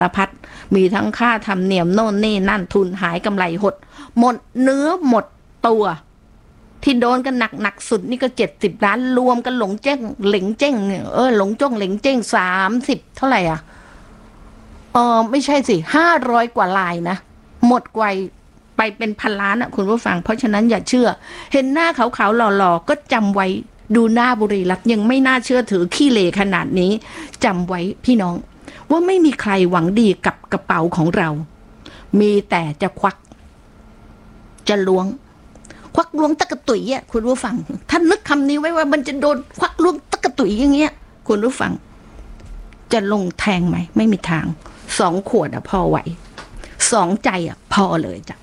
พัดมีทั้งค่าธรรมเนียมโน่นนี่นั่นทุนหายกำไรหดหมดเนื้อหมดตัวที่โดนกันหนักสุดนี่ก็70 ล้านรวมกันหลงเจ้งเหลงเจ้งหลงจ้งเหลงเจ้ง30เท่าไหร่ไม่ใช่สิ500 กว่าลายนะหมดไวไปเป็นพันล้านอ่ะคุณผู้ฟังเพราะฉะนั้นอย่าเชื่อเห็นหน้าขาวๆหล่อๆก็จำไว้ดูหน้าบุรีรัตน์ยังไม่น่าเชื่อถือขี้เลขนาดนี้จำไว้พี่น้องว่าไม่มีใครหวังดีกับกระเป๋าของเรามีแต่จะควักจะล้วงควักล้วงตะกะตุยอ่ะคุณผู้ฟังท่านนึกคำนี้ไว้ว่ามันจะโดนควักล้วงตะกะตุยอย่างเงี้ยคุณผู้ฟังจะลงแทงไหมไม่มีทาง2 ขวดพอไหว2 ใจพอเลยจ้ะ